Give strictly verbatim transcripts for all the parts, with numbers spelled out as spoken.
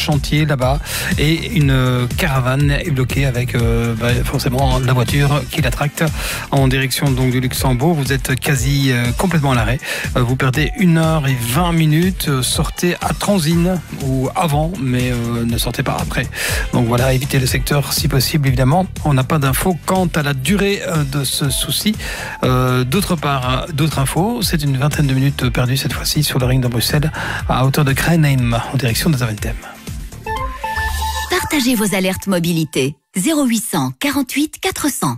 chantier là-bas et une caravane est bloquée avec euh, bah, forcément la voiture qui la tracte en direction donc du Luxembourg. Vous êtes quasi euh, complètement à l'arrêt. Euh, vous perdez une heure et vingt minutes. Euh, sortez à Transine ou avant, mais euh, ne sortez pas après. Donc voilà, évitez le secteur si possible, évidemment. On n'a pas d'infos quant à la durée euh, de ce souci. Euh, d'autre part, d'autres infos, c'est une vingtaine de minutes perdues cette fois-ci sur le ring de Bruxelles à hauteur de Kruinheim en direction de Zaventem. Partagez vos alertes mobilité. zéro huit cent quarante-huit quatre cents.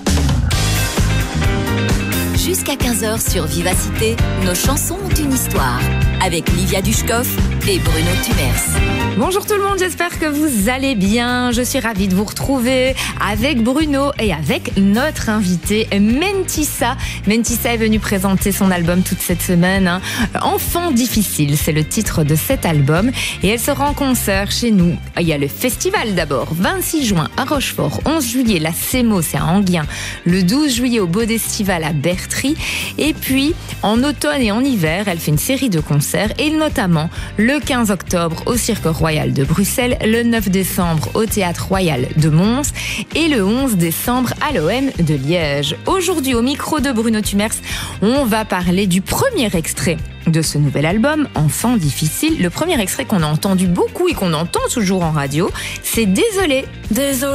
Jusqu'à quinze heures sur Vivacité, nos chansons ont une histoire. Avec Livia Dushkov et Bruno Tumers. Bonjour tout le monde, j'espère que vous allez bien. Je suis ravie de vous retrouver avec Bruno et avec notre invité Mentissa. Mentissa est venue présenter son album toute cette semaine. Hein. Enfant difficile, c'est le titre de cet album. Et elle sera en concert chez nous. Il y a le festival d'abord, vingt-six juin à Rochefort, onze juillet la Cémo, c'est à Enghien, le douze juillet au Bodestival à Bertry. Et puis en automne et en hiver, elle fait une série de concerts et notamment le quinze octobre au Cirque Royal de Bruxelles, le neuf décembre au Théâtre Royal de Mons et le onze décembre à l'O M de Liège. Aujourd'hui, au micro de Bruno Tumers, on va parler du premier extrait de ce nouvel album, Enfant difficile. Le premier extrait qu'on a entendu beaucoup et qu'on entend toujours en radio, c'est Désolé. Désolé.